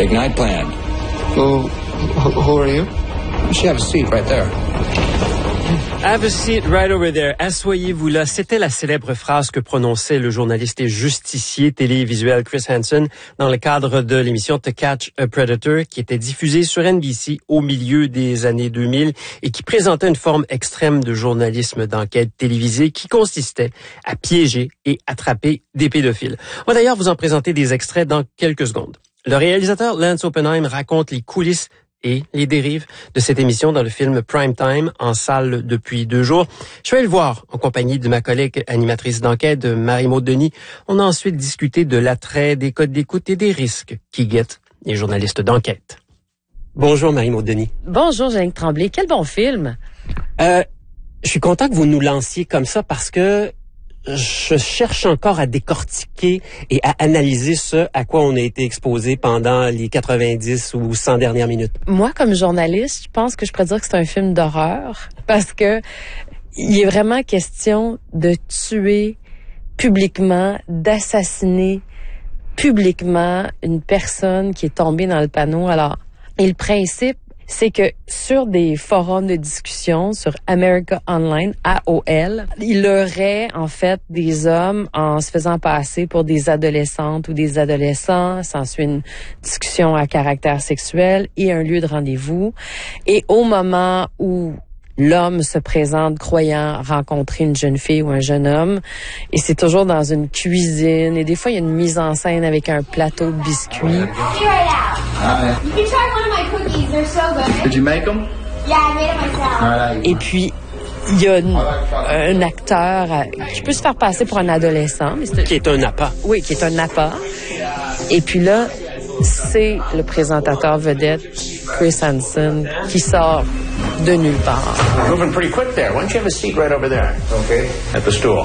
Big night planned. Who are you? You should have a seat right there. Have a seat right over there. Asseyez-vous là. C'était la célèbre phrase que prononçait le journaliste et justicier télévisuel Chris Hansen dans le cadre de l'émission To Catch a Predator qui était diffusée sur NBC au milieu des années 2000 et qui présentait une forme extrême de journalisme d'enquête télévisée qui consistait à piéger et attraper des pédophiles. On va d'ailleurs vous en présenter des extraits dans quelques secondes. Le réalisateur Lance Oppenheim raconte les coulisses et les dérives de cette émission dans le film Prime Time, en salle depuis 2 jours. Je vais le voir en compagnie de ma collègue animatrice d'enquête, Marie-Maude Denis. On a ensuite discuté de l'attrait, des codes d'écoute et des risques qui guettent les journalistes d'enquête. Bonjour Marie-Maude Denis. Bonjour Jeannick Tremblay. Quel bon film! Je suis content que vous nous lanciez comme ça parce que je cherche encore à décortiquer et à analyser ce à quoi on a été exposé pendant les 90 ou 100 dernières minutes. Moi, comme journaliste, je pense que je pourrais dire que c'est un film d'horreur parce que il est vraiment question de tuer publiquement, d'assassiner publiquement une personne qui est tombée dans le panneau. Alors, et le principe, c'est que sur des forums de discussion, sur America Online, AOL, il y aurait en fait des hommes en se faisant passer pour des adolescentes ou des adolescents. S'ensuit une discussion à caractère sexuel et un lieu de rendez-vous. Et au moment où l'homme se présente croyant rencontrer une jeune fille ou un jeune homme, et c'est toujours dans une cuisine, et des fois il y a une mise en scène avec un plateau de biscuits. You can try one of my cookies. They're so good. Did you make them? Yeah, I made it myself. Et puis, il y a un acteur qui peut se faire passer pour un adolescent. Mais qui est un appât. Oui, qui est un appât. Et puis là, c'est le présentateur vedette, Chris Hansen, qui sort de nulle part. Moving pretty quick there. Why don't you have a seat right over there? Okay. At the stool.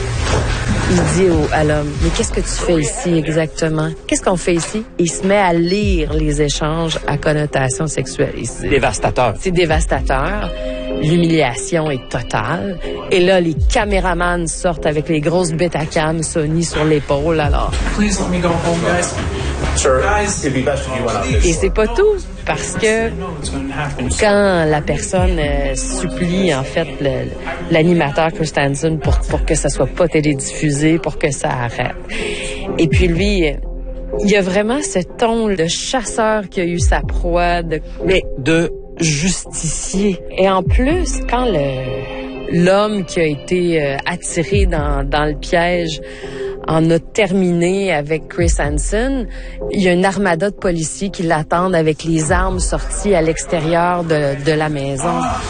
Il dit à l'homme, mais qu'est-ce que tu fais ici exactement? Qu'est-ce qu'on fait ici? Il se met à lire les échanges à connotation sexuelle. Dévastateur. C'est dévastateur. L'humiliation est totale. Et là, les caméramans sortent avec les grosses Betacam Sony sur l'épaule, alors. Please let me go home, guys. Sir, it'd be best if you went out this. Et c'est pas tout, parce que quand la personne supplie, en fait, l'animateur Chris Hansen pour que ça soit pas télédiffusé, pour que ça arrête. Et puis lui, il y a vraiment ce ton de chasseur qui a eu sa proie, mais de justicier. Et en plus, quand l'homme qui a été attiré dans le piège en a terminé avec Chris Hansen, il y a une armada de policiers qui l'attendent avec les armes sorties à l'extérieur de la maison.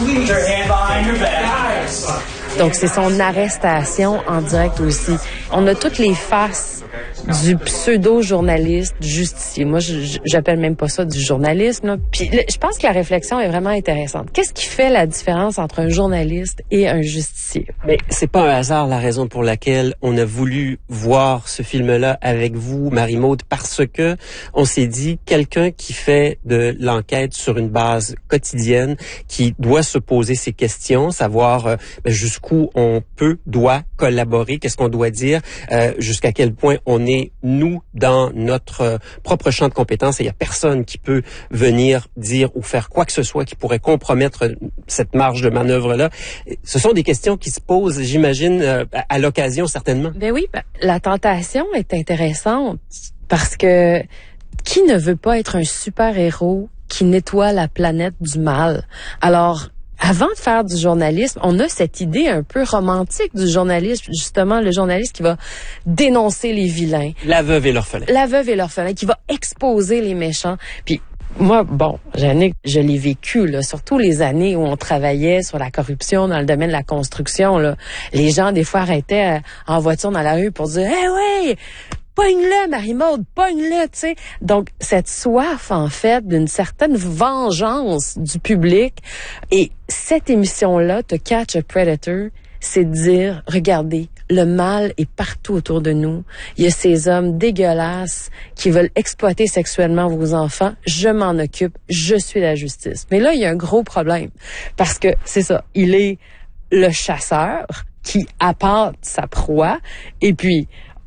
Donc, c'est son arrestation en direct aussi. On a toutes les faces du pseudo-journaliste, du justicier. Moi, j'appelle même pas ça du journalisme, là. Puis, je pense que la réflexion est vraiment intéressante. Qu'est-ce qui fait la différence entre un journaliste et un justicier? Mais c'est pas un hasard la raison pour laquelle on a voulu voir ce film-là avec vous, Marie-Maude, parce que on s'est dit, quelqu'un qui fait de l'enquête sur une base quotidienne, qui doit se poser ces questions, savoir jusqu'où on doit collaborer, qu'est-ce qu'on doit dire, jusqu'à quel point on est, nous, dans notre propre champ de compétences, et il y a personne qui peut venir dire ou faire quoi que ce soit qui pourrait compromettre cette marge de manœuvre-là. Ce sont des questions qui se posent, j'imagine, à l'occasion, certainement. Ben oui, la tentation est intéressante parce que qui ne veut pas être un super-héros qui nettoie la planète du mal? Alors, avant de faire du journalisme, on a cette idée un peu romantique du journalisme, justement, le journaliste qui va dénoncer les vilains. La veuve et l'orphelin. La veuve et l'orphelin, qui va exposer les méchants. Puis moi, bon, Jeannick, je l'ai vécu, là, surtout les années où on travaillait sur la corruption dans le domaine de la construction, là. Les gens, des fois, arrêtaient en voiture dans la rue pour dire « Eh ouais! Pogne-le, Marie-Maude, pogne-le, tu sais. » Donc, cette soif, en fait, d'une certaine vengeance du public. Et cette émission-là, To Catch a Predator, c'est de dire, regardez, le mal est partout autour de nous. Il y a ces hommes dégueulasses qui veulent exploiter sexuellement vos enfants. Je m'en occupe. Je suis la justice. Mais là, il y a un gros problème. Parce que, c'est ça, il est le chasseur qui appâte sa proie. Et puis,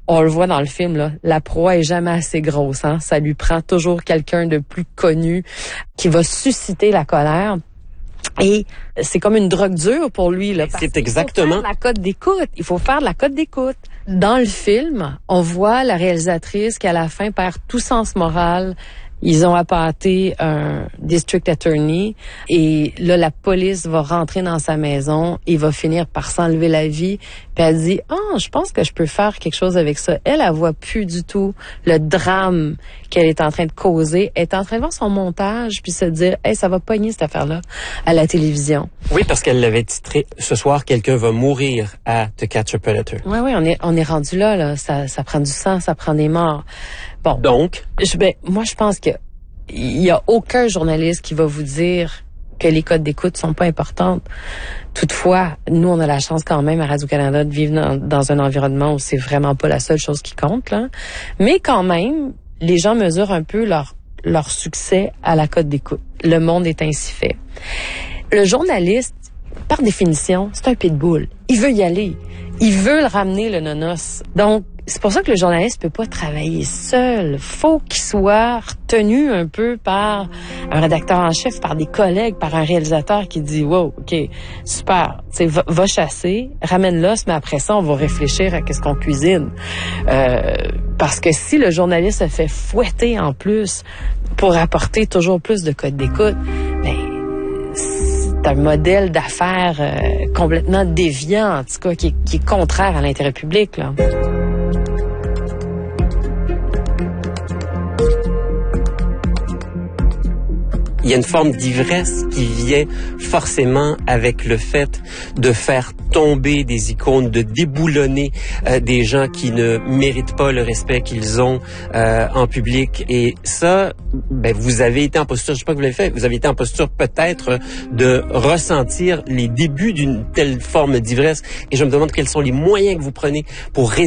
on le voit dans le film, là, la proie est jamais assez grosse. Hein? Ça lui prend toujours quelqu'un de plus connu qui va susciter la colère. Et c'est comme une drogue dure pour lui. Là, c'est exactement. Il faut faire de la cote d'écoute. Il faut faire de la cote d'écoute. Dans le film, on voit la réalisatrice qui, à la fin, perd tout sens moral. Ils ont appâté un district attorney et là, la police va rentrer dans sa maison et va finir par s'enlever la vie. Puis elle dit, je pense que je peux faire quelque chose avec ça. Elle voit plus du tout le drame qu'elle est en train de causer. Elle est en train de voir son montage puis se dire, ça va pogner cette affaire-là à la télévision. Oui, parce qu'elle l'avait titré « Ce soir, quelqu'un va mourir à To Catch a Predator ». Oui, on est rendu là. Ça prend du sang, ça prend des morts. Bon. Donc? Moi, je pense que il y a aucun journaliste qui va vous dire que les codes d'écoute sont pas importantes. Toutefois, nous, on a la chance quand même à Radio-Canada de vivre dans un environnement où c'est vraiment pas la seule chose qui compte, là. Mais quand même, les gens mesurent un peu leur succès à la cote d'écoute. Le monde est ainsi fait. Le journaliste, par définition, c'est un pitbull. Il veut y aller. Il veut le ramener, le nonos. Donc, c'est pour ça que le journaliste peut pas travailler seul. Faut qu'il soit retenu un peu par un rédacteur en chef, par des collègues, par un réalisateur qui dit, wow, OK, super, tu sais, va chasser, ramène l'os, mais après ça, on va réfléchir à qu'est-ce qu'on cuisine. Parce que si le journaliste se fait fouetter en plus pour apporter toujours plus de codes d'écoute, c'est un modèle d'affaires complètement déviant, en tout cas, qui est contraire à l'intérêt public, là. Il y a une forme d'ivresse qui vient forcément avec le fait de faire tomber des icônes, de déboulonner des gens qui ne méritent pas le respect qu'ils ont en public. Et ça, vous avez été en posture, je sais pas que vous l'avez fait, vous avez été en posture peut-être de ressentir les débuts d'une telle forme d'ivresse. Et je me demande quels sont les moyens que vous prenez pour